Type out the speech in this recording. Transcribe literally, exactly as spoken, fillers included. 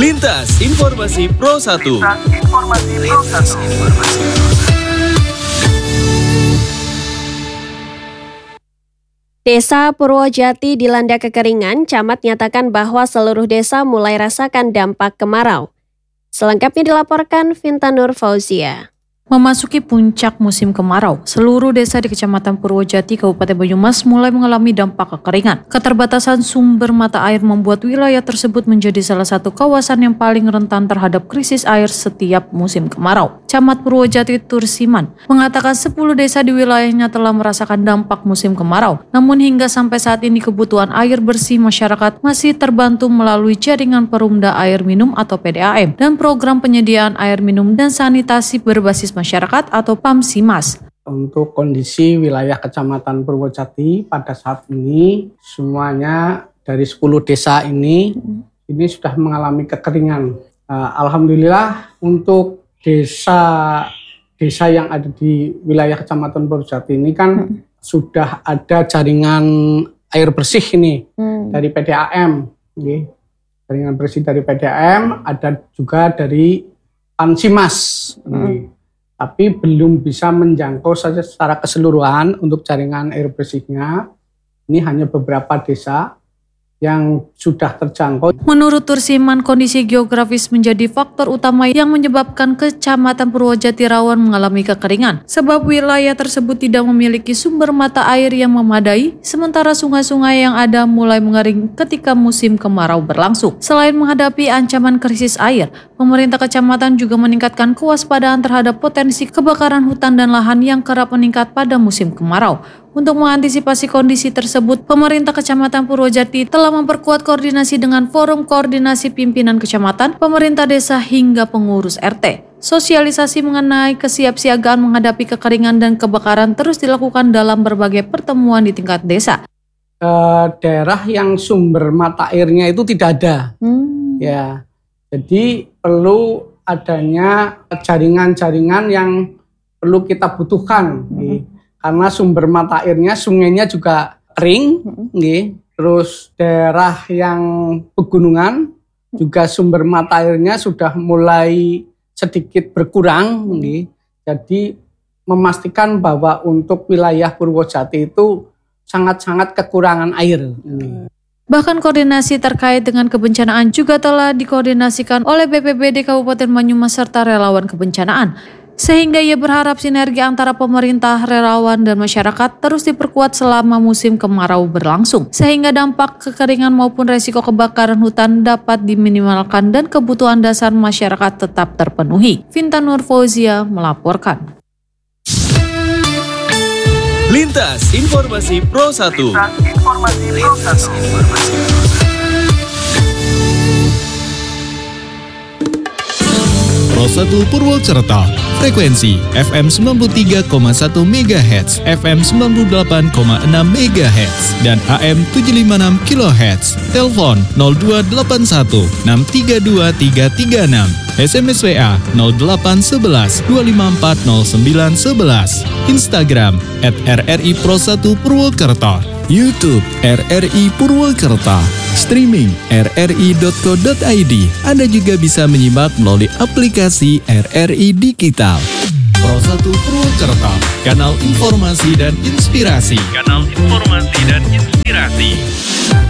Lintas Informasi Pro satu. Lintas Informasi Pro satu. Desa Purwojati dilanda kekeringan, camat nyatakan bahwa seluruh desa mulai rasakan dampak kemarau. Selengkapnya dilaporkan Vintanur Fauzia. Memasuki puncak musim kemarau, seluruh desa di Kecamatan Purwojati, Kabupaten Banyumas mulai mengalami dampak kekeringan. Keterbatasan sumber mata air membuat wilayah tersebut menjadi salah satu kawasan yang paling rentan terhadap krisis air setiap musim kemarau. Camat Purwojati Tursiman mengatakan sepuluh desa di wilayahnya telah merasakan dampak musim kemarau. Namun hingga sampai saat ini kebutuhan air bersih masyarakat masih terbantu melalui jaringan perumda air minum atau P D A M dan program penyediaan air minum dan sanitasi berbasis masyarakat atau PAMSIMAS. Untuk kondisi wilayah Kecamatan Purwojati pada saat ini semuanya dari sepuluh desa ini hmm. ini sudah mengalami kekeringan. Uh, Alhamdulillah untuk desa desa yang ada di wilayah Kecamatan Purwojati ini kan hmm. sudah ada jaringan air bersih ini hmm. dari P D A M. Okay. Jaringan bersih dari P D A M, ada juga dari PAMSIMAS. Hmm. Okay. Tapi belum bisa menjangkau saja secara keseluruhan untuk jaringan air bersihnya. Ini hanya beberapa desa yang sudah terjangkau. Menurut Tursiman, kondisi geografis menjadi faktor utama yang menyebabkan Kecamatan Purwojati rawan mengalami kekeringan. Sebab wilayah tersebut tidak memiliki sumber mata air yang memadai, sementara sungai-sungai yang ada mulai mengering ketika musim kemarau berlangsung. Selain menghadapi ancaman krisis air, pemerintah kecamatan juga meningkatkan kewaspadaan terhadap potensi kebakaran hutan dan lahan yang kerap meningkat pada musim kemarau. Untuk mengantisipasi kondisi tersebut, pemerintah Kecamatan Purwojati telah memperkuat koordinasi dengan Forum Koordinasi Pimpinan Kecamatan, pemerintah desa hingga pengurus R T. Sosialisasi mengenai kesiapsiagaan menghadapi kekeringan dan kebakaran terus dilakukan dalam berbagai pertemuan di tingkat desa. Uh, daerah yang sumber mata airnya itu tidak ada, Hmm. ya. Jadi perlu adanya jaringan-jaringan yang perlu kita butuhkan. Hmm. Karena sumber mata airnya, sungainya juga kering, hmm. terus daerah yang pegunungan juga sumber mata airnya sudah mulai sedikit berkurang. Hmm. Jadi memastikan bahwa untuk wilayah Purwojati itu sangat-sangat kekurangan air. Hmm. Bahkan koordinasi terkait dengan kebencanaan juga telah dikoordinasikan oleh B P B D Kabupaten Banyumas serta relawan kebencanaan. Sehingga ia berharap sinergi antara pemerintah, relawan, dan masyarakat terus diperkuat selama musim kemarau berlangsung. Sehingga dampak kekeringan maupun resiko kebakaran hutan dapat diminimalkan dan kebutuhan dasar masyarakat tetap terpenuhi. Vintanur Fauzia melaporkan. Lintas Informasi Pro satu. Lintas Informasi Pro satu. Pro satu Purwokerto, frekuensi F M sembilan puluh tiga koma satu megahertz, F M sembilan puluh delapan koma enam megahertz, dan A M tujuh ratus lima puluh enam kilohertz. Telepon nol dua delapan satu enam tiga dua tiga tiga enam, S M S W A nol delapan satu satu dua lima empat nol sembilan satu satu, Instagram at R R I Pro satu Purwokerto, YouTube R R I Purwokerto, streaming r r i dot co dot i d. Anda juga bisa menyimak melalui aplikasi R R I Digital. Pro satu Purwokerto, kanal informasi dan inspirasi. Kanal informasi dan inspirasi.